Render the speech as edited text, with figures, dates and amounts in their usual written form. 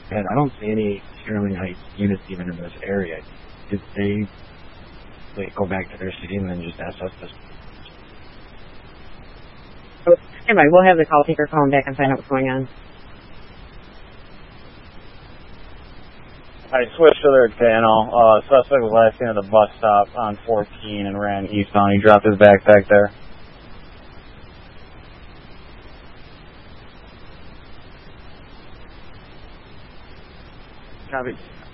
And I don't see any Sterling Heights units even in this area. Did they go back to their city and then just ask us to... Anyway, we'll have the call taker call him back and find out what's going on. I switched to their channel. Suspect was last seen at the bus stop on 14 and ran eastbound. He dropped his backpack there. Copy.